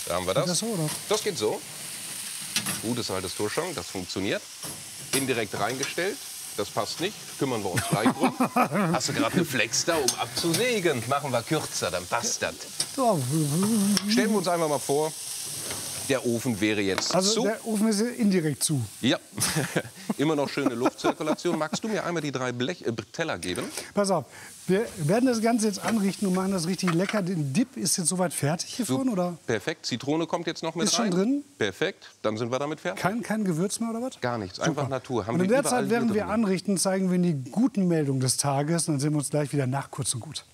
Da haben wir das. Geht das so, oder? Das geht so. Gutes altes Torschong, das funktioniert. Indirekt reingestellt. Das passt nicht. Kümmern wir uns gleich drum. Hast du gerade eine Flex da, um abzusägen? Machen wir kürzer, dann passt das. Ja. Stellen wir uns einfach mal vor, der Ofen wäre jetzt Also zu. der Ofen ist indirekt zu. Ja, immer noch schöne Luftzirkulation. Magst du mir einmal die 3 Teller geben? Pass auf, wir werden das Ganze jetzt anrichten und machen das richtig lecker. Den Dip ist jetzt soweit fertig hier vorne, oder? Perfekt. Zitrone kommt jetzt noch mit Ist rein. schon drin? Perfekt. Dann sind wir damit fertig. Kein Gewürz mehr, oder was? Gar nichts. Einfach Super. Natur. Haben Und in wir der überall Zeit, während hier wir drin. anrichten, zeigen wir Ihnen die guten Meldungen des Tages. Und dann sehen wir uns gleich wieder nach kurz und gut.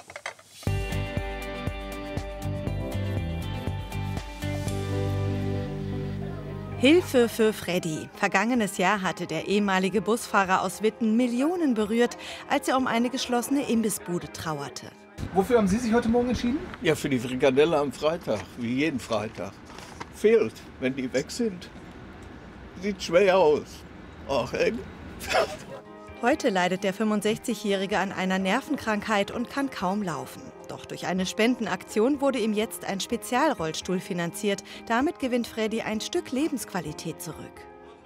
Hilfe für Freddy. Vergangenes Jahr hatte der ehemalige Busfahrer aus Witten Millionen berührt, als er um eine geschlossene Imbissbude trauerte. Wofür haben Sie sich heute Morgen entschieden? Ja, für die Frikadelle am Freitag, wie jeden Freitag. Fehlt, wenn die weg sind. Sieht schwer aus. Ach, ey. Heute leidet der 65-Jährige an einer Nervenkrankheit und kann kaum laufen. Doch durch eine Spendenaktion wurde ihm jetzt ein Spezialrollstuhl finanziert. Damit gewinnt Freddy ein Stück Lebensqualität zurück.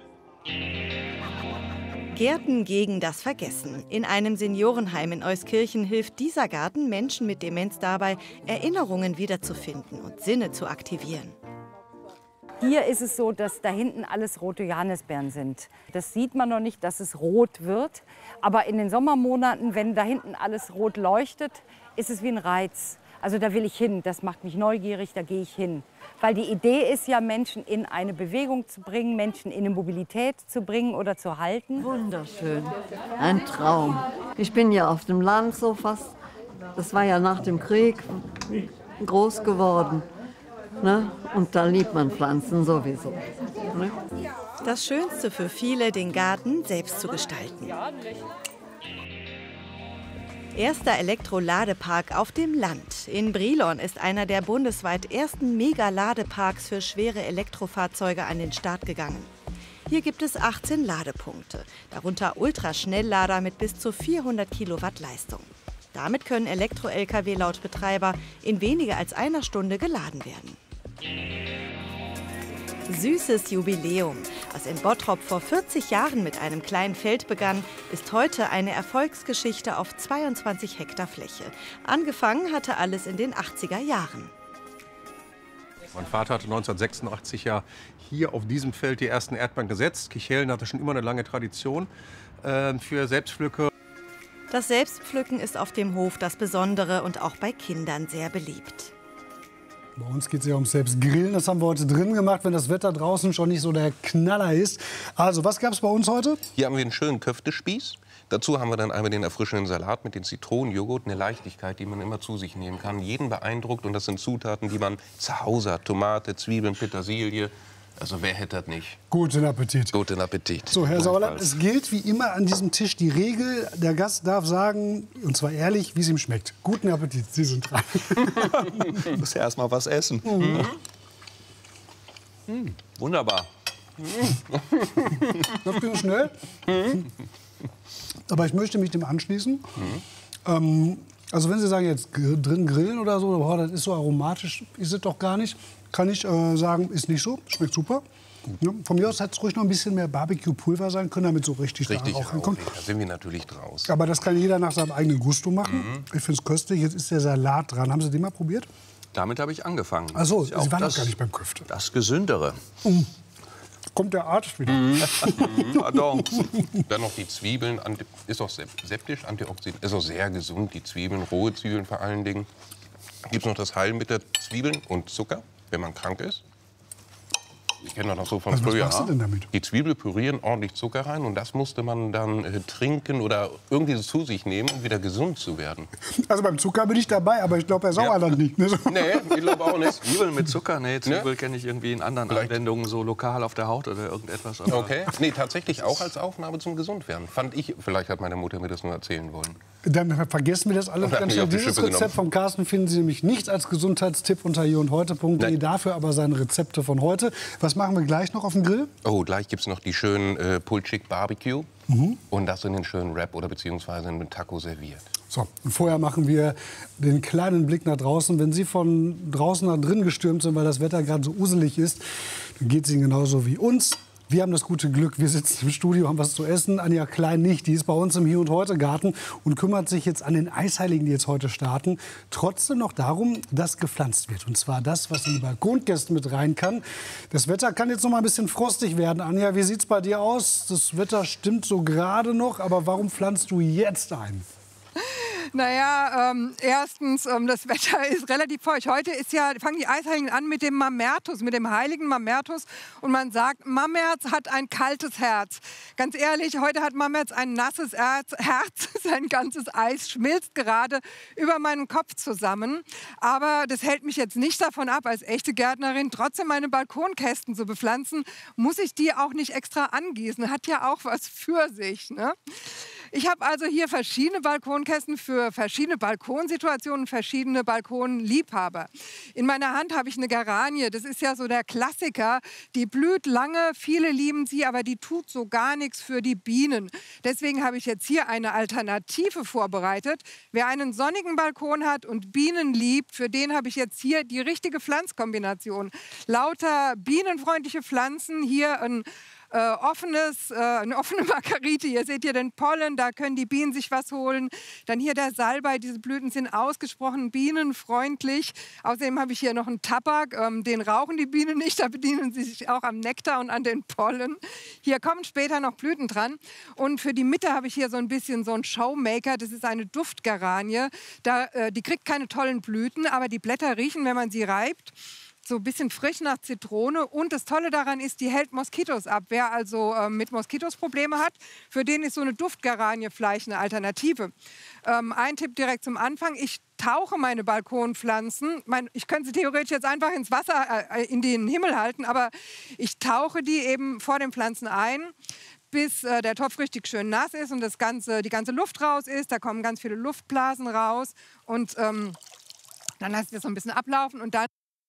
Gärten gegen das Vergessen. In einem Seniorenheim in Euskirchen hilft dieser Garten Menschen mit Demenz dabei, Erinnerungen wiederzufinden und Sinne zu aktivieren. Hier ist es so, dass da hinten alles rote Johannisbeeren sind. Das sieht man noch nicht, dass es rot wird. Aber in den Sommermonaten, wenn da hinten alles rot leuchtet, ist es wie ein Reiz. Also da will ich hin, das macht mich neugierig, da gehe ich hin. Weil die Idee ist ja, Menschen in eine Bewegung zu bringen, Menschen in eine Mobilität zu bringen oder zu halten. Wunderschön, ein Traum. Ich bin ja auf dem Land so fast, das war ja nach dem Krieg, groß geworden. Ne? Und da liebt man Pflanzen sowieso. Ne? Das Schönste für viele, den Garten selbst zu gestalten. Erster Elektroladepark auf dem Land. In Brilon ist einer der bundesweit ersten Mega-Ladeparks für schwere Elektrofahrzeuge an den Start gegangen. Hier gibt es 18 Ladepunkte, darunter Ultraschnelllader mit bis zu 400 Kilowatt Leistung. Damit können Elektro-Lkw laut Betreiber in weniger als einer Stunde geladen werden. Süßes Jubiläum. Was in Bottrop vor 40 Jahren mit einem kleinen Feld begann, ist heute eine Erfolgsgeschichte auf 22 Hektar Fläche. Angefangen hatte alles in den 80er Jahren. Mein Vater hatte 1986 ja hier auf diesem Feld die ersten Erdbeeren gesetzt. Kichellen hatte schon immer eine lange Tradition für Selbstpflücke. Das Selbstpflücken ist auf dem Hof das Besondere und auch bei Kindern sehr beliebt. Bei uns geht es ja ums Selbstgrillen. Das haben wir heute drin gemacht, wenn das Wetter draußen schon nicht so der Knaller ist. Also, was gab es bei uns heute? Hier haben wir einen schönen Köftespieß. Dazu haben wir dann einmal den erfrischenden Salat mit den Zitronenjoghurt, eine Leichtigkeit, die man immer zu sich nehmen kann. Jeden beeindruckt, und das sind Zutaten, die man zu Hause hat. Tomate, Zwiebeln, Petersilie. Also wer hätte das nicht? Guten Appetit. Guten Appetit. So, Herr Sauerland, es gilt wie immer an diesem Tisch die Regel, der Gast darf sagen, und zwar ehrlich, wie es ihm schmeckt. Guten Appetit, Sie sind dran. Ich muss ja erst mal was essen. Wunderbar. Das ging schnell. Aber ich möchte mich dem anschließen. Also wenn Sie sagen, jetzt drin grillen oder so, boah, das ist so aromatisch, ist es doch gar nicht. Kann ich sagen, ist nicht so, schmeckt super. Ja, von mir aus hätte es ruhig noch ein bisschen mehr Barbecue-Pulver sein können, damit so richtig Richtig da auch hinkommt. Da sind wir natürlich draus. Aber das kann jeder nach seinem eigenen Gusto machen. Ich finde es köstlich. Jetzt ist der Salat dran. Haben Sie den mal probiert? Damit habe ich angefangen. Ach so, Das ist Sie waren auch noch gar nicht beim Köfte. Das Gesündere. Kommt der Arzt wieder. Pardon. Dann noch die Zwiebeln, ist auch septisch, Antioxidant, ist auch sehr gesund, die Zwiebeln, rohe Zwiebeln vor allen Dingen. Gibt es noch das Heilmittel Zwiebeln und Zucker, wenn man krank ist. Ich kenne das noch so von Was früher. machst du denn damit? Die Zwiebel pürieren, ordentlich Zucker rein, und das musste man dann trinken oder irgendwie zu sich nehmen, um wieder gesund zu werden. Also beim Zucker bin ich dabei, aber ich glaube, Herr Sauerland nicht. Ne? Nee, ich glaube auch nicht. Zwiebeln mit Zucker? Nee, Zwiebel kenne ich irgendwie in anderen Vielleicht. Anwendungen, so lokal auf der Haut oder irgendetwas. Aber Okay. Nee, tatsächlich auch als Aufnahme zum Gesundwerden. Fand ich, vielleicht hat meine Mutter mir das nur erzählen wollen. Dann vergessen wir das alles Hat ganz mich schnell. auf die Dieses Schippe Rezept genommen. vom Carsten finden Sie nämlich nicht als Gesundheitstipp unter hierundheute.de. Nein. Dafür aber seine Rezepte von heute. Was machen wir gleich noch auf dem Grill? Oh, gleich gibt es noch die schönen Pulled Chick Barbecue. Und das in den schönen Wrap oder beziehungsweise in einem Taco serviert. So, und vorher machen wir den kleinen Blick nach draußen. Wenn Sie von draußen nach drin gestürmt sind, weil das Wetter gerade so uselig ist, dann geht es Ihnen genauso wie uns. Wir haben das gute Glück, wir sitzen im Studio, haben was zu essen. Anja Klein nicht, die ist bei uns im Hier und Heute Garten und kümmert sich jetzt an den Eisheiligen, die jetzt heute starten. Trotzdem noch darum, dass gepflanzt wird. Und zwar das, was in die Balkonkästen mit rein kann. Das Wetter kann jetzt noch mal ein bisschen frostig werden. Anja, wie sieht es bei dir aus? Das Wetter stimmt so gerade noch, aber warum pflanzt du jetzt ein? Naja, erstens, das Wetter ist relativ feucht. Heute fangen die Eisheiligen an mit dem Mamertus, mit dem heiligen Mamertus. Und man sagt, Mamerz hat ein kaltes Herz. Ganz ehrlich, heute hat Mamerz ein nasses Herz. Sein ganzes Eis schmilzt gerade über meinen Kopf zusammen. Aber das hält mich jetzt nicht davon ab, als echte Gärtnerin trotzdem meine Balkonkästen zu bepflanzen. Muss ich die auch nicht extra angießen. Hat ja auch was für sich, ne? Ich habe also hier verschiedene Balkonkästen für verschiedene Balkonsituationen, verschiedene Balkonliebhaber. In meiner Hand habe ich eine Geranie, das ist ja so der Klassiker. Die blüht lange, viele lieben sie, aber die tut so gar nichts für die Bienen. Deswegen habe ich jetzt hier eine Alternative vorbereitet. Wer einen sonnigen Balkon hat und Bienen liebt, für den habe ich jetzt hier die richtige Pflanzkombination. Lauter bienenfreundliche Pflanzen, hier eine offene Margarite. Hier seht ihr den Pollen, da können die Bienen sich was holen. Dann hier der Salbei, diese Blüten sind ausgesprochen bienenfreundlich. Außerdem habe ich hier noch einen Tabak, den rauchen die Bienen nicht, da bedienen sie sich auch am Nektar und an den Pollen. Hier kommen später noch Blüten dran. Und für die Mitte habe ich hier so ein bisschen so einen Showmaker, das ist eine Duftgeranie. Die kriegt keine tollen Blüten, aber die Blätter riechen, wenn man sie reibt, so ein bisschen frisch nach Zitrone. Und das Tolle daran ist, die hält Moskitos ab. Wer also mit Moskitos Probleme hat, für den ist so eine Duftgeranie vielleicht eine Alternative. Ein Tipp direkt zum Anfang. Ich tauche meine Balkonpflanzen. Ich könnte sie theoretisch jetzt einfach ins Wasser, in den Himmel halten, aber ich tauche die eben vor den Pflanzen ein, bis der Topf richtig schön nass ist und die ganze Luft raus ist. Da kommen ganz viele Luftblasen raus. Und dann lassen wir es so ein bisschen ablaufen und dann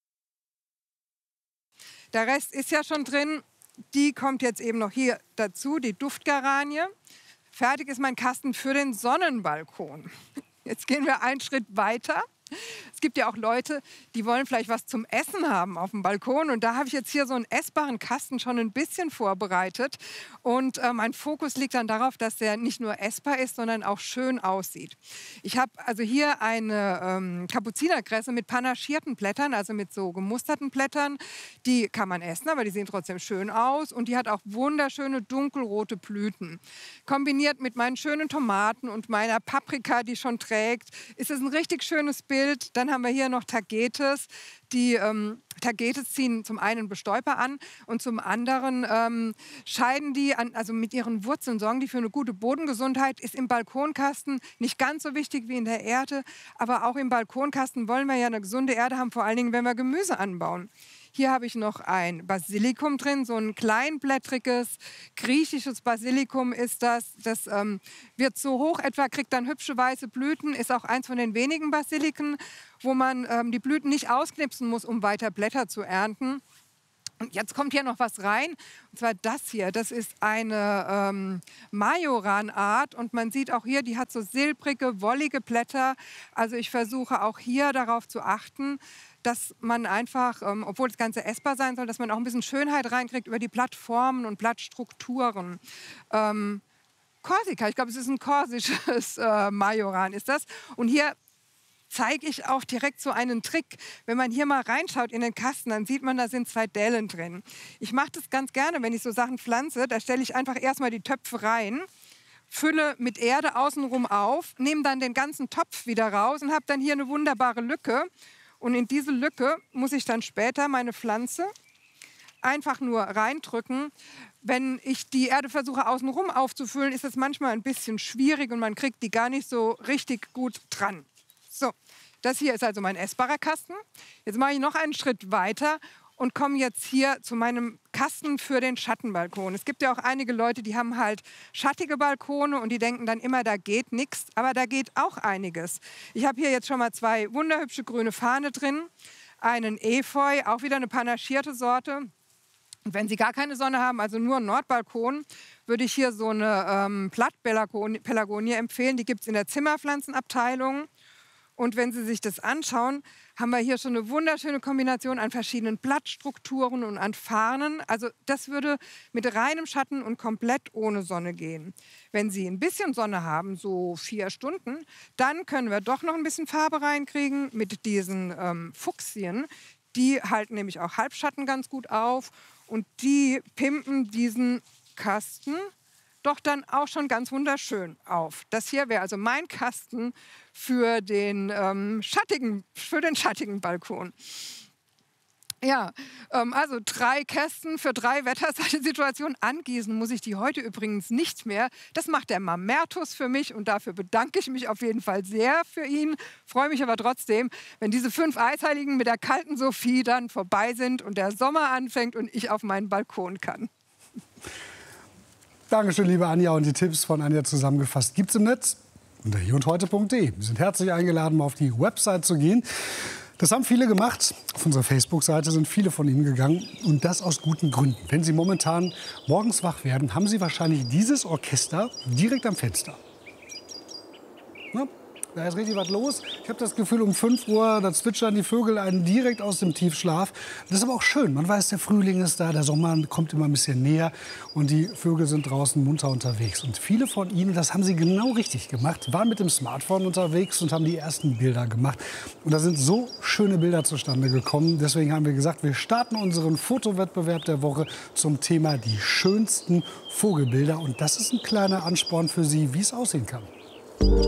der Rest ist ja schon drin. Die kommt jetzt eben noch hier dazu, die Duftgeranie. Fertig ist mein Kasten für den Sonnenbalkon. Jetzt gehen wir einen Schritt weiter. Es gibt ja auch Leute, die wollen vielleicht was zum Essen haben auf dem Balkon. Und da habe ich jetzt hier so einen essbaren Kasten schon ein bisschen vorbereitet. Und mein Fokus liegt dann darauf, dass der nicht nur essbar ist, sondern auch schön aussieht. Ich habe also hier eine Kapuzinerkresse mit panaschierten Blättern, also mit so gemusterten Blättern. Die kann man essen, aber die sehen trotzdem schön aus. Und die hat auch wunderschöne dunkelrote Blüten. Kombiniert mit meinen schönen Tomaten und meiner Paprika, die schon trägt, ist es ein richtig schönes Bild. Dann haben wir hier noch Tagetes. Die Tagetes ziehen zum einen Bestäuber an und zum anderen scheiden die, also mit ihren Wurzeln sorgen die für eine gute Bodengesundheit. Ist im Balkonkasten nicht ganz so wichtig wie in der Erde, aber auch im Balkonkasten wollen wir ja eine gesunde Erde haben, vor allen Dingen, wenn wir Gemüse anbauen. Hier habe ich noch ein Basilikum drin, so ein kleinblättriges griechisches Basilikum ist das. Das wird so hoch etwa, kriegt dann hübsche weiße Blüten, ist auch eins von den wenigen Basiliken, wo man die Blüten nicht ausknipsen muss, um weiter Blätter zu ernten. Und jetzt kommt hier noch was rein, und zwar das hier. Das ist eine Majoranart und man sieht auch hier, die hat so silbrige, wollige Blätter. Also ich versuche auch hier darauf zu achten, dass man einfach, obwohl das Ganze essbar sein soll, dass man auch ein bisschen Schönheit reinkriegt über die Blattformen und Blattstrukturen. Korsika, ich glaube, es ist ein korsisches Majoran, ist das. Und hier zeige ich auch direkt so einen Trick. Wenn man hier mal reinschaut in den Kasten, dann sieht man, da sind 2 Dellen drin. Ich mache das ganz gerne, wenn ich so Sachen pflanze. Da stelle ich einfach erstmal die Töpfe rein, fülle mit Erde außenrum auf, nehme dann den ganzen Topf wieder raus und habe dann hier eine wunderbare Lücke. Und in diese Lücke muss ich dann später meine Pflanze einfach nur reindrücken. Wenn ich die Erde versuche außenrum aufzufüllen, ist es manchmal ein bisschen schwierig und man kriegt die gar nicht so richtig gut dran. So, das hier ist also mein essbarer Kasten. Jetzt mache ich noch einen Schritt weiter und komme jetzt hier zu meinem Kasten für den Schattenbalkon. Es gibt ja auch einige Leute, die haben halt schattige Balkone und die denken dann immer, da geht nichts. Aber da geht auch einiges. Ich habe hier jetzt schon mal 2 wunderhübsche grüne Fahne drin, einen Efeu, auch wieder eine panaschierte Sorte. Und wenn Sie gar keine Sonne haben, also nur einen Nordbalkon, würde ich hier so eine Blattpelargonie empfehlen. Die gibt es in der Zimmerpflanzenabteilung. Und wenn Sie sich das anschauen, haben wir hier schon eine wunderschöne Kombination an verschiedenen Blattstrukturen und an Farnen. Also das würde mit reinem Schatten und komplett ohne Sonne gehen. Wenn Sie ein bisschen Sonne haben, so 4 Stunden, dann können wir doch noch ein bisschen Farbe reinkriegen mit diesen Fuchsien. Die halten nämlich auch Halbschatten ganz gut auf und die pimpen diesen Kasten doch dann auch schon ganz wunderschön auf. Das hier wäre also mein Kasten für den schattigen Balkon. Ja, also 3 Kästen für 3 Wettersituationen. Angießen muss ich die heute übrigens nicht mehr. Das macht der Mamertus für mich und dafür bedanke ich mich auf jeden Fall sehr für ihn. Freue mich aber trotzdem, wenn diese 5 Eisheiligen mit der kalten Sophie dann vorbei sind und der Sommer anfängt und ich auf meinen Balkon kann. Dankeschön, liebe Anja. Und die Tipps von Anja zusammengefasst gibt es im Netz unter hierundheute.de. Sie sind herzlich eingeladen, mal auf die Website zu gehen. Das haben viele gemacht. Auf unserer Facebook-Seite sind viele von Ihnen gegangen. Und das aus guten Gründen. Wenn Sie momentan morgens wach werden, haben Sie wahrscheinlich dieses Orchester direkt am Fenster. Na, da ist richtig was los. Ich habe das Gefühl, um 5 Uhr, da zwitschern die Vögel einen direkt aus dem Tiefschlaf. Das ist aber auch schön. Man weiß, der Frühling ist da, der Sommer kommt immer ein bisschen näher und die Vögel sind draußen munter unterwegs. Und viele von Ihnen, das haben sie genau richtig gemacht, waren mit dem Smartphone unterwegs und haben die ersten Bilder gemacht. Und da sind so schöne Bilder zustande gekommen. Deswegen haben wir gesagt, wir starten unseren Fotowettbewerb der Woche zum Thema die schönsten Vogelbilder. Und das ist ein kleiner Ansporn für Sie, wie es aussehen kann.